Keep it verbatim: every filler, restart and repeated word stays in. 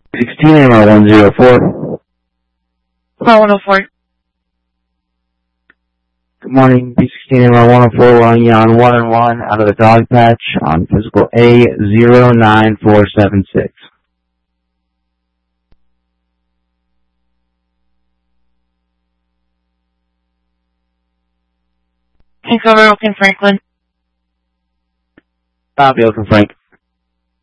sixteen M R one zero four. Call one oh four. Good morning, B sixteen M R one oh four, running you on one and one out of the dog patch on physical A zero nine four seven six. Thanks over, Oaken Franklin. Copy, Oaken Frank.